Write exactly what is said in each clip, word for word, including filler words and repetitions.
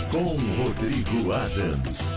com Rodrigo Adams.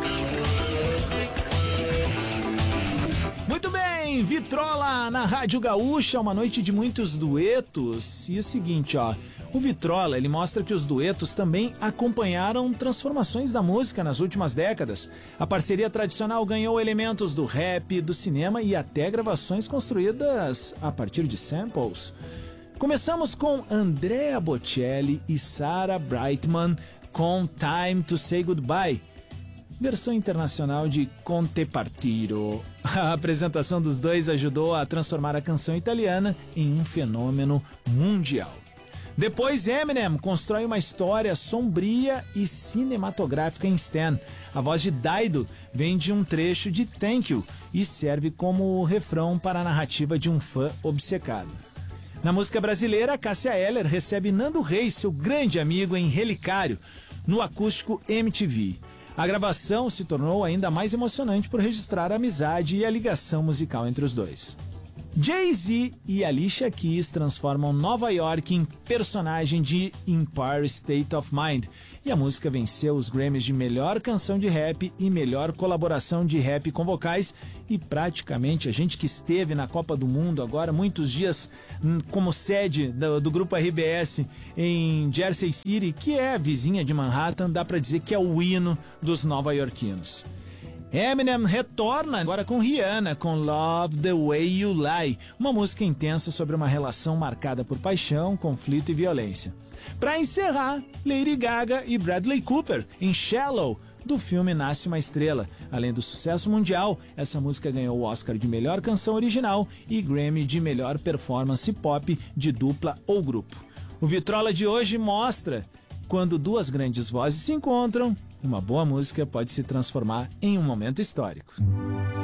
Muito bem, Vitrola na Rádio Gaúcha, uma noite de muitos duetos. E o seguinte, ó, o Vitrola, ele mostra que os duetos também acompanharam transformações da música nas últimas décadas. A parceria tradicional ganhou elementos do rap, do cinema e até gravações construídas a partir de samples. Começamos com Andrea Bocelli e Sarah Brightman com Time to Say Goodbye, versão internacional de Con te partiro. A apresentação dos dois ajudou a transformar a canção italiana em um fenômeno mundial. Depois, Eminem constrói uma história sombria e cinematográfica em Stan. A voz de Dido vem de um trecho de Thank You e serve como refrão para a narrativa de um fã obcecado. Na música brasileira, Cássia Eller recebe Nando Reis, seu grande amigo, em Relicário, no acústico M T V. A gravação se tornou ainda mais emocionante por registrar a amizade e a ligação musical entre os dois. Jay-Z e Alicia Keys transformam Nova York em personagem de Empire State of Mind, e a música venceu os Grammys de melhor canção de rap e melhor colaboração de rap com vocais, e praticamente a gente que esteve na Copa do Mundo agora, muitos dias como sede do, do grupo R B S em Jersey City, que é vizinha de Manhattan, dá pra dizer que é o hino dos nova-iorquinos. Eminem retorna agora com Rihanna, com Love the Way You Lie, uma música intensa sobre uma relação marcada por paixão, conflito e violência. Para encerrar, Lady Gaga e Bradley Cooper em Shallow, do filme Nasce uma Estrela. Além do sucesso mundial, essa música ganhou o Oscar de melhor canção original e Grammy de melhor performance pop de dupla ou grupo. O Vitrola de hoje mostra quando duas grandes vozes se encontram, uma boa música pode se transformar em um momento histórico.